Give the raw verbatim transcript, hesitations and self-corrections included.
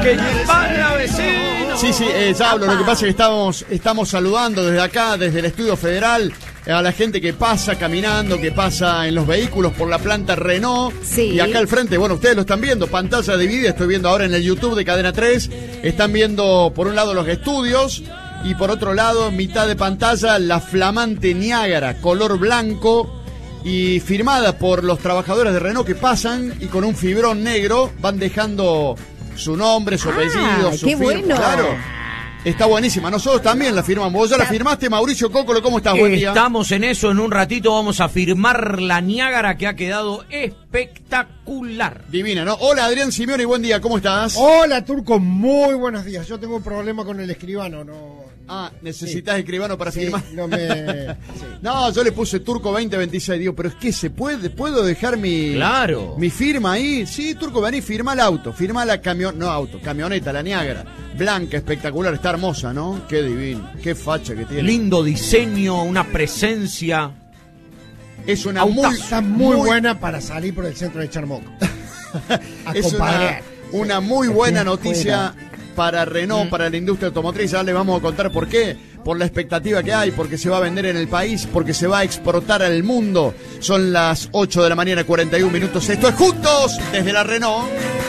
que para vecino. Sí, sí, eh, ya hablo. Lo que pasa es que estamos, estamos saludando desde acá, desde el Estudio Federal, a la gente que pasa caminando, que pasa en los vehículos por la planta Renault. Sí. Y acá al frente, bueno, ustedes lo están viendo, pantalla dividida, estoy viendo ahora en el YouTube de Cadena tres. Están viendo por un lado los estudios y por otro lado, en mitad de pantalla, la flamante Niágara, color blanco, y firmada por los trabajadores de Renault que pasan y con un fibrón negro van dejando su nombre, su Ah, apellido, su qué firma. bueno. Claro. Está buenísima. Nosotros también la firmamos. Vos ya la firmaste, Mauricio Cócolo. ¿Cómo estás? Buen día. Estamos en eso. En un ratito vamos a firmar la Niágara, que ha quedado espectacular. Divina, ¿no? Hola, Adrián Simeone, buen día. ¿Cómo estás? Hola, Turco. Muy buenos días. Yo tengo un problema con el escribano. No. Ah, necesitas Sí. escribano para Sí, firmar. no me. Sí. No, yo le puse Turco veinte veintiséis. Digo, pero es que se puede, ¿puedo dejar mi, Claro. mi firma ahí? Sí, Turco, vení, firma el auto. Firma la camión, no auto, camioneta, la Niágara. Blanca, espectacular, está hermosa, ¿no? Qué divino, qué facha que tiene. Lindo diseño, una presencia. Es una muy, Está muy, buena para salir por el centro de Charmoc. A es una, comparar. una muy buena Aquí noticia afuera. para Renault, Mm. para la industria automotriz. Ya le vamos a contar por qué. Por la expectativa que hay, porque se va a vender en el país, porque se va a exportar al mundo. Son las ocho de la mañana, cuarenta y un minutos. Esto es Juntos desde la Renault.